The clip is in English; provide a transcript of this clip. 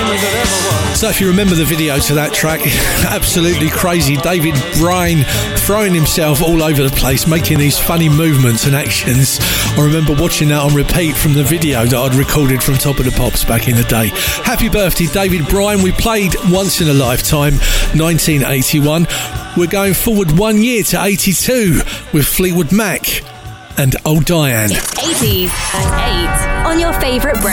So if you remember the video to that track, absolutely crazy. David Bryan throwing himself all over the place, making these funny movements and actions. I remember watching that on repeat from the video that I'd recorded from Top of the Pops back in the day. Happy birthday, David Bryan. We played Once in a Lifetime, 1981. We're going forward 1 year to 82 with Fleetwood Mac and Old Diane. It's 80s at 8 on your favourite